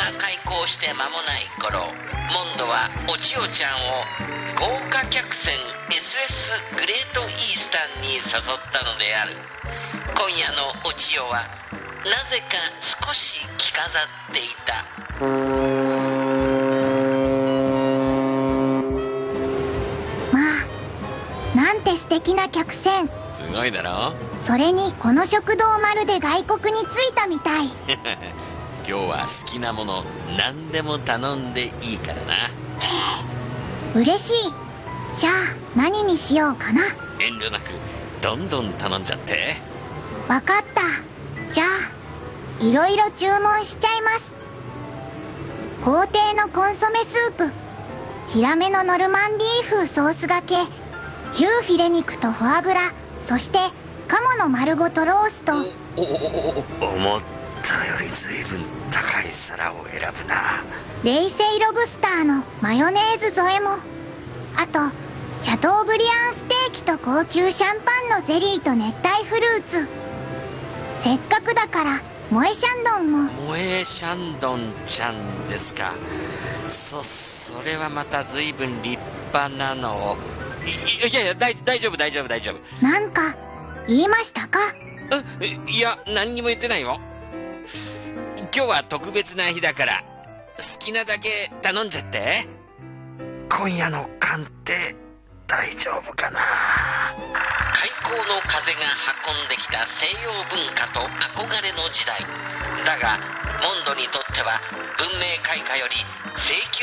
が開港して間もない頃、モンドはお千代ちゃんを豪華客船 SS グレートイースタンに誘ったのである。今夜のお千代はなぜか少し着飾っていた。 まあ、なんて素敵な客船。 すごいだろ。 それにこの食堂まるで外国に着いたみたい。 今日は好きなもの何でも頼んでいいからな。 嬉しい。じゃあ何にしようかな。 遠慮なくどんどん頼んじゃって。 わかった。じゃあいろいろ注文しちゃいます。皇帝のコンソメスープ、ヒラメのノルマンディー風ソースがけ、牛フィレ肉とフォアグラ、そして鴨の丸ごとロースト。 思ったより随分高い皿を選ぶな。 冷製ロブスターのマヨネーズ添えも、あとシャトーブリアンステーキと高級シャンパンのゼリーと熱帯フルーツ。せっかくだから萌えシャンドンも。 萌えシャンドンちゃんですか。それはまた随分立派なのを。いや大丈夫。 なんか言いましたか？ いや何にも言ってないよ。今日は特別な日だから好きなだけ頼んじゃって。今夜の鑑定大丈夫かな。開港の風が運んできた西洋文化と憧れの時代だが、モンドにとっては文明開化より